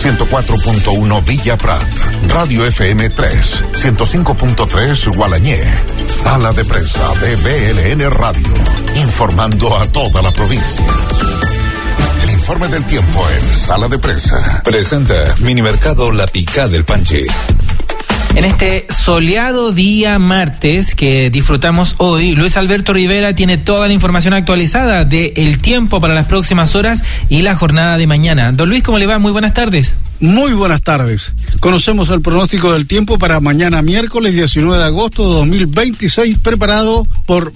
104.1 Villa Prat, Radio FM 3, 105.3 Gualañé. Sala de prensa de BLN Radio, informando a toda la provincia. El informe del tiempo en Sala de Prensa. Presenta Minimercado La Picá del Panchi. En este soleado día martes que disfrutamos hoy, Luis Alberto Rivera tiene toda la información actualizada del tiempo para las próximas horas y la jornada de mañana. Don Luis, ¿cómo le va? Muy buenas tardes. Muy buenas tardes. Conocemos el pronóstico del tiempo para mañana miércoles 19 de agosto de 2026, preparado por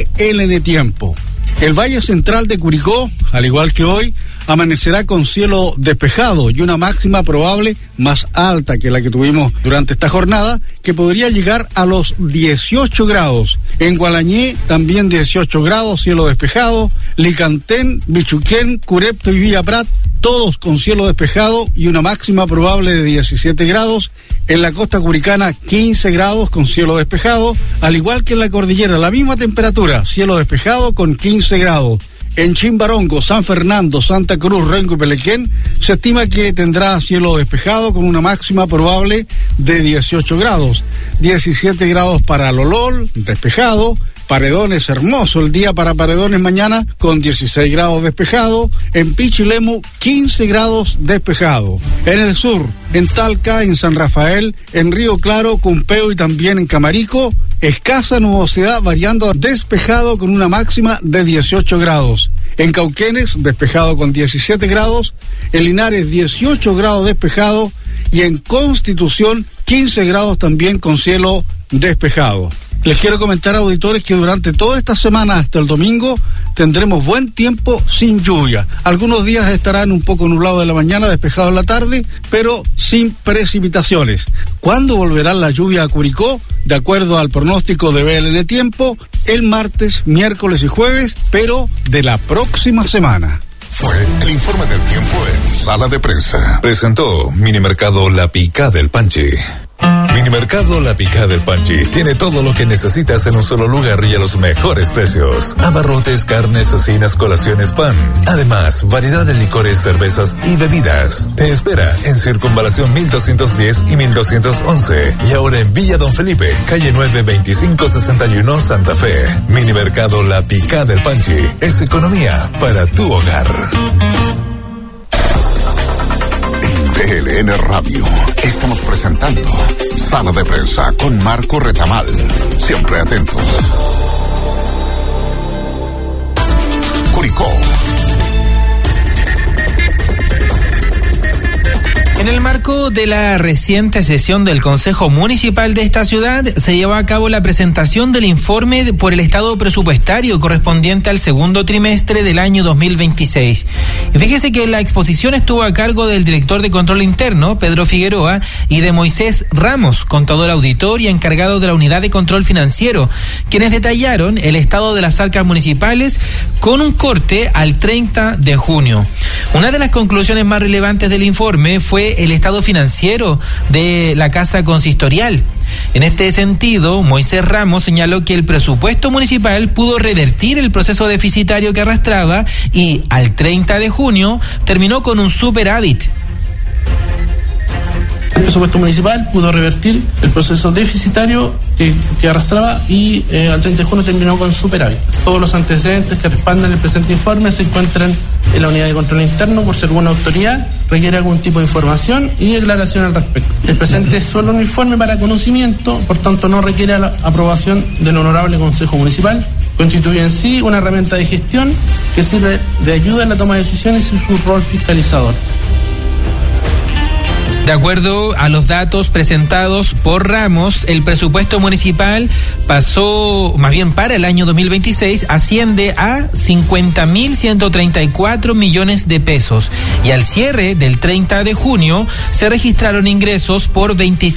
BLN Tiempo. El Valle Central de Curicó, al igual que hoy, amanecerá con cielo despejado y una máxima probable más alta que la que tuvimos durante esta jornada, que podría llegar a los 18 grados. En Gualañé también 18 grados, cielo despejado. Licantén, Bichuquén, Curepto y Villa Prat, todos con cielo despejado y una máxima probable de 17 grados. En la costa curicana 15 grados con cielo despejado, al igual que en la cordillera, la misma temperatura, cielo despejado con 15 grados. En Chimbarongo, San Fernando, Santa Cruz, Rengo y Pelequén se estima que tendrá cielo despejado con una máxima probable de 18 grados. 17 grados para Lolol, despejado. Paredones, hermoso el día para Paredones mañana con 16 grados despejado. En Pichilemu 15 grados despejado. En el sur, en Talca, en San Rafael, en Río Claro, Cumpeo y también en Camarico, escasa nubosidad variando a despejado con una máxima de 18 grados. En Cauquenes, despejado con 17 grados. En Linares, 18 grados despejado. Y en Constitución, 15 grados también con cielo despejado. Les quiero comentar, auditores, que durante toda esta semana hasta el domingo tendremos buen tiempo sin lluvia. Algunos días estarán un poco nublados de la mañana, despejados en la tarde, pero sin precipitaciones. ¿Cuándo volverá la lluvia a Curicó? De acuerdo al pronóstico de BLN Tiempo, el martes, miércoles y jueves, pero de la próxima semana. Fue el informe del tiempo en Sala de Prensa. Presentó Minimercado La Picá del Panchi. Minimercado La Picá del Panchi tiene todo lo que necesitas en un solo lugar y a los mejores precios. Abarrotes, carnes, cecinas, colaciones, pan. Además, variedad de licores, cervezas y bebidas. Te espera en Circunvalación 1210 y 1211. Y ahora en Villa Don Felipe, calle 9, 2561, Santa Fe. Minimercado La Picá del Panchi es economía para tu hogar. BLN Radio. Estamos presentando Sala de Prensa con Marco Retamal. Siempre atentos. Curicó. En el marco de la reciente sesión del Consejo Municipal de esta ciudad, se llevó a cabo la presentación del informe por el estado presupuestario correspondiente al segundo trimestre del año 2026. Y fíjese que la exposición estuvo a cargo del director de Control Interno, Pedro Figueroa, y de Moisés Ramos, contador auditor y encargado de la Unidad de Control Financiero, quienes detallaron el estado de las arcas municipales con un corte al 30 de junio. Una de las conclusiones más relevantes del informe fue el estado financiero de la Casa Consistorial. En este sentido, Moisés Ramos señaló que el presupuesto municipal pudo revertir el proceso deficitario que arrastraba y al 30 de junio terminó con un superávit. El presupuesto municipal pudo revertir el proceso deficitario que arrastraba y al 30 de junio terminó con superávit. Todos los antecedentes que respaldan el presente informe se encuentran en la Unidad de Control Interno por si alguna autoridad requiere algún tipo de información y declaración al respecto. El presente es solo un informe para conocimiento, por tanto no requiere la aprobación del Honorable Consejo Municipal. Constituye en sí una herramienta de gestión que sirve de ayuda en la toma de decisiones y su rol fiscalizador. De acuerdo a los datos presentados por Ramos, el presupuesto municipal para el año 2026 asciende a 50.134 millones de pesos y al cierre del 30 de junio se registraron ingresos por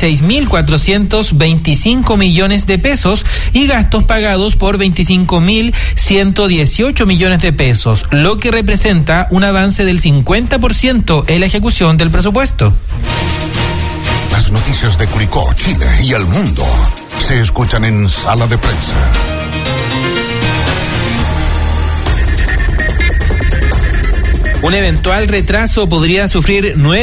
26.425 millones de pesos y gastos pagados por 25.118 millones de pesos, lo que representa un avance del 50% en la ejecución del presupuesto. Las noticias de Curicó, Chile y el mundo se escuchan en Sala de Prensa. Un eventual retraso podría sufrir 9